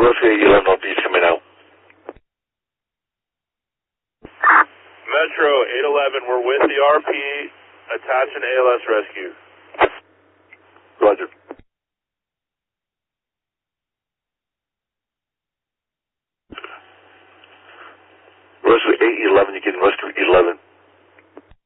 Rescue 811 Northeast coming out. Metro 811, we're with the RP. Attach an ALS rescue. Roger. Rescue 811, you're getting Rescue 11.